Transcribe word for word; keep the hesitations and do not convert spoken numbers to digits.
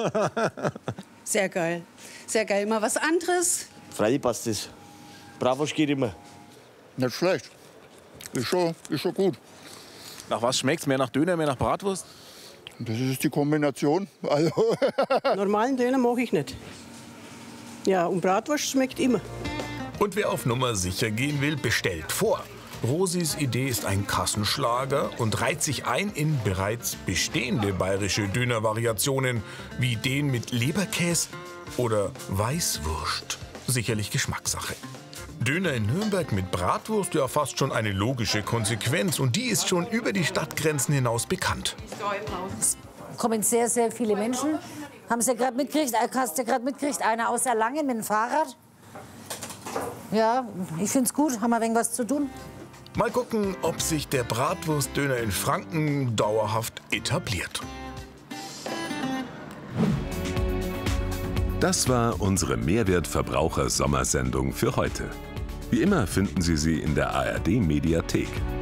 Sehr geil. Sehr geil. Mal was anderes? Freilich passt das. Bratwurst geht immer. Nicht schlecht. Ist schon, ist schon gut. Nach was schmeckt's? Mehr nach Döner, mehr nach Bratwurst? Das ist die Kombination. Also Normalen Döner mache ich nicht. Ja, und Bratwurst schmeckt immer. Und wer auf Nummer sicher gehen will, bestellt vor. Rosis Idee ist ein Kassenschlager und reiht sich ein in bereits bestehende bayerische Dönervariationen, wie den mit Leberkäse oder Weißwurst. Sicherlich Geschmackssache. Döner in Nürnberg mit Bratwurst, ja fast schon eine logische Konsequenz. Und die ist schon über die Stadtgrenzen hinaus bekannt. Es kommen sehr, sehr viele Menschen. Haben Sie ja gerade mitgekriegt, hast du ja gerade mitgekriegt, einer aus Erlangen mit dem Fahrrad. Ja, ich finde es gut, haben wir irgendwas zu tun. Mal gucken, ob sich der Bratwurstdöner in Franken dauerhaft etabliert. Das war unsere Mehrwert-Verbraucher-Sommersendung für heute. Wie immer finden Sie sie in der A R D-Mediathek.